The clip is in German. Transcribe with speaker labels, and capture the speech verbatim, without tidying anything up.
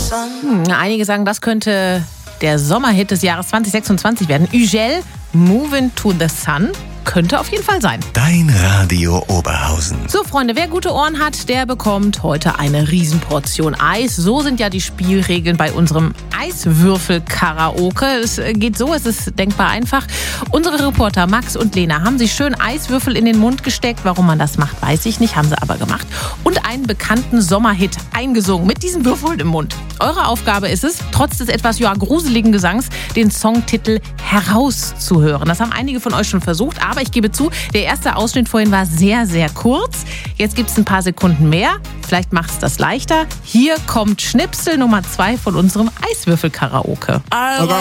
Speaker 1: Hm, einige sagen, das könnte der Sommerhit des Jahres zwanzig sechsundzwanzig werden. Ugel, Moving to the Sun. Könnte auf jeden Fall sein.
Speaker 2: Dein Radio Oberhausen.
Speaker 1: So, Freunde, wer gute Ohren hat, der bekommt heute eine Riesenportion Eis. So sind ja die Spielregeln bei unserem Eiswürfel-Karaoke. Es geht so, es ist denkbar einfach. Unsere Reporter Max und Lena haben sich schön Eiswürfel in den Mund gesteckt. Warum man das macht, weiß ich nicht, haben sie aber gemacht. Und einen bekannten Sommerhit eingesungen mit diesen Würfeln im Mund. Eure Aufgabe ist es, trotz des etwas ja, gruseligen Gesangs, den Songtitel herauszuhören. Das haben einige von euch schon versucht, aber ich gebe zu, der erste Ausschnitt vorhin war sehr, sehr kurz. Jetzt gibt es ein paar Sekunden mehr. Vielleicht macht es das leichter. Hier kommt Schnipsel Nummer zwei von unserem Eiswürfel-Karaoke.
Speaker 3: Also